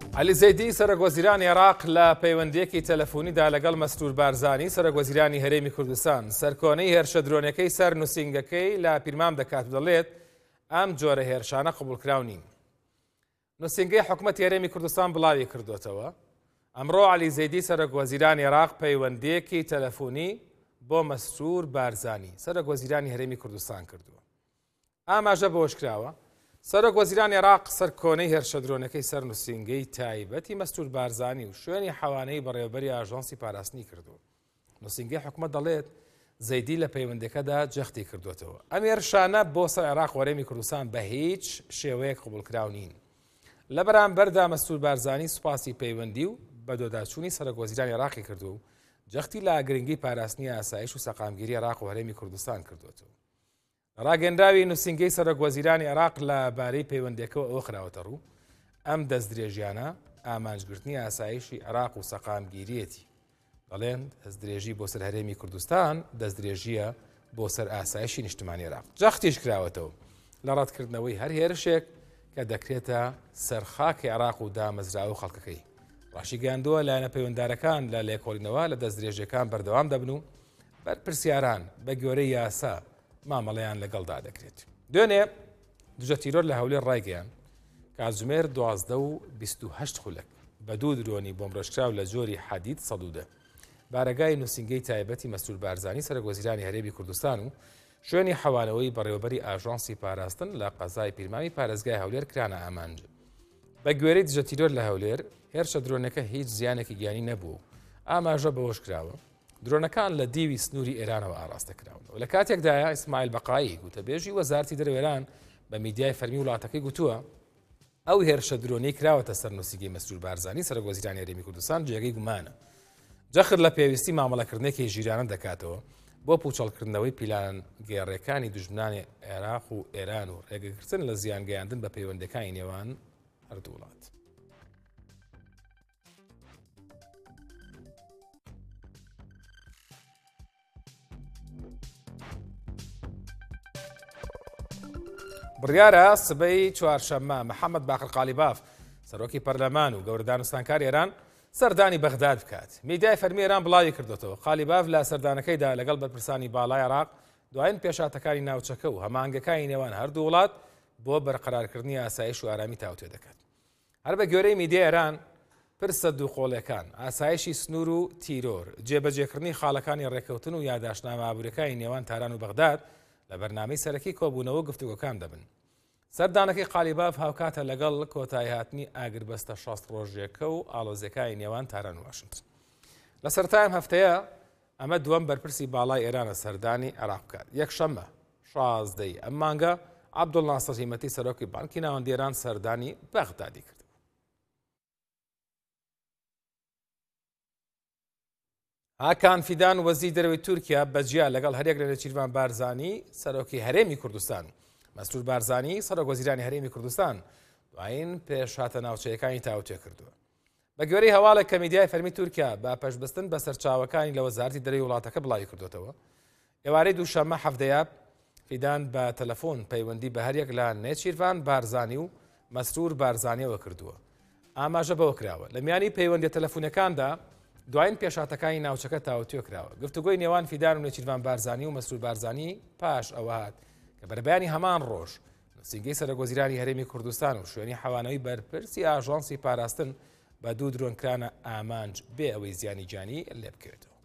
علی زەیدی سەرۆکوەزیرانی عێراق لە پەیوەندیەکی تەلەفۆنیدا لەگەڵ مەستور بارزانی سەرۆکوەزیرانی هەرێمی کوردستان سەرکۆنەی هێرشە درۆنەکەی سەر نووسینگەکەی لە پیرمان دەکات و دەڵێت ئەم جۆرە هێرشانە قبولکراو نین. نووسینگەی حکوومەتی هەرێمی کوردستان بڵاوی کردوتەوە. ئەمڕۆ علی زەیدی سەرۆکوەزیرانی عێراق پەیوەندیەکی تەلەفۆنی بۆ مەستور بارزانی سەرۆکوەزیرانی هەرێمی کوردستان کردووە. ئاماژە بەوەش کراوە سەرۆکوەزیرانی عێراق سەرکۆنەی هێرشە درۆنەکەی سەر نووسینگەی تایبەتی مەستور بارزانی و شوێنی حەوانەی بەڕێوەبەری ئاژانسی پاراستنی کردووە. نووسینگەی حکوومەت دەڵێت زەیدی لە پەیوەندەکەدا جەختی کردوێتەوە. ئەم هێرشانە بۆ سەر عێراق و هەرێمی کوردستان بە هیچ شێوەیەک قبولکراو نین. لە بەرامبەردا مەستور بارزانی سوپاسی پەیوەندی و بە دۆداچوونی سەرۆکوەزیرانی عێراقی کردو و جەختی لە گرنگی پاراستنی ئاسایش و سەقامگیری عێراق و هەرێمی کوردستان کردوێتەوە. ڕاگەندراوی نووسینگەی سەرۆکوەزیرانی عێراق لەبارەی پەیوەندیەکەوە ئەوە خراوەتە ڕوو ئەم دەستدرێژیانە ئامانجگرتنی ئاسایشی عێراق و سەقامگیریەتی. دەڵێن دەستدرێژی بۆ سەر هەرێمی کوردستان دەستدرێژیە بۆ سەر ئاسایشی نیشتمانی عێراق. جەختیش کراوەتەوە لە ڕەتکردنەوەی هەر هێرشێک کە دەکرێتە سەرخاکی عێراق و دامەزراوە خەڵکەکەی. ڕاشی گەیاندووە لایەنە پەیوەنددارەکان لە لێکۆڵینەوە لە دەستدرێژیەکان بەردەوام دەبن و بەرپرسیاران بە گۆرەی یاسا مامەڵەیان لەگەڵدا دەکرێت. دوێنێ دژە تیرۆر لە هەولێر ڕایگەیان کاتژمێر 12:28 خولەک بە دوو درۆنی بۆمڕۆژکراو لە جۆری حەدید 110 بارەگای نووسینگەی تایبەتی مەستور بارزانی سەرۆکوەزیرانی هەرێمی کوردستان و شوێنی حەوانەوەی بەڕێوەبەری ئاژانسی پاراستن لە قەزای پیرمانی پارێزگای هەولێر کرانە ئامانج. بە گوێرەی دژە تیرۆر لە هەولێر هێرشە درۆنەکە هیچ زیانێکی گیانی نەبوو. ئاماژە بەوەش کراوە درۆنەکان لە دیوی سنووری ئێرانەوە ئاراستەکراونەوە. لە کاتێکدایە ئیسماعیل بەقایی گوتەبێژی وەزارەتی دەرەوە ئێران بە میدیای فەرمی وڵاتەکەی گوتووە ئەو هێرشە درۆنەی کراوەتە سەر نووسینگەی مەستور بارزانی سەرۆکوەزیرانی هەرێمی کوردستان جێگەی گومانە. جەخت لە پێویستی مامەڵەکردنێکی ژیرانە دەکاتەوە بۆ پوچەڵکردنەوەی پیلان گێڕەکانی دوژمنانی عێراق و ئێران و ڕێگەگرتن لە زیانگەیاندن بە پەیوەندەکانی نێوان هەردوو وڵات. بڕیارە سبەی چوارشەممە محەممەد باقر قالیباف سەرۆکی پەرلەمان و گەورە دانوستانکاری ئێران سەردانی بەغداد بکات. میدیای فەرمی ئێران بڵاوی کردوێتەوە. قالیباف لە سەردانەکەیدا لەگەڵ بەرپرسانی باڵای عێراق دوایین پێشاتەکانی ناوچەکە و هەمانگەکانی نێوان هەردوو وڵات بۆ بەرقەرارکردنی ئاسایش و ئارامی تاوتێ دەکات. هەر بە گوێرەی میدیای ئێران پرسە دووقۆڵیەکان ئاسایشی سنوور و تیرۆر جێبەجێکردنی خاڵەکانی ڕێکەوتن و یاداشتنامە ئابوورەکانی نێوان تاران و بەغداد لە بەرنامەی سەرەکی کۆبوونەوە گفتوگۆکان دەبن. سەردانەکەی قالیباف هاوکاتە لەگەڵ کۆتایی هاتنی ئاگربەستە 60 ڕۆژێکە و ئاڵۆزیەکانی نێوان تاران و واشنگتن. لە سەرەتای ئەم هەفتەیە ئەمە دووەم بەرپرسی باڵای ئێرانە سەردانی عێراق بکات. یەکشەممە 16 ئەم مانگە عەبدوڵناسر هیمەتی سەرۆکی بانکی ناوەندی ئێران سەردانی بەغدادی کرد. هاکان فیدان وەزیری دەرەوەی تورکیا بەجیا لەگەڵ هەرێک لە نێچیروان بارزانی سەرۆکی هەرێمی کوردستان مەستور بارزانی سەرۆکوەزیرانی هەرێمی کوردستان دوایین پێشهاتە ناوچەیەکانی تاوتێ کردووە. بە گوێرەی هەواڵێک کە میدیای فەرمی تورکیا بە پێشبستن بە سەرچاوەکانی لە وەزارەتی دەرەوەی وڵاتەکە بڵاوی کردوێتەوە. ئێوارەی دووشەممە هەفتەیە فیدان بە تەلەفۆن پەیوەندی بە هەریەک لە نێچیروان بارزانی و مەستور بارزانیەوە کردووە. ئاماژە بەوە کراوە لە میانی پەیوەندی تەلەفۆنەکاندا دوایین پێشاتەکانی ناوچەکە تاوتێ کراوە. گفتوگۆی نێوان فیدان و نێچیروان بارزانی و مەستور بارزانی پاش ئەوە هات کە بەربیانی هەمان ڕۆژ نووسینگەی سەرۆکوەزیرانی هەرێمی کوردستان و شوێنی حەوانەوەی بەرپرسی ئاژانسی پاراستن بە دوو درۆنکرانە ئامانج بێ ئەوەی زیانی جانی لێ بکرێتەوە.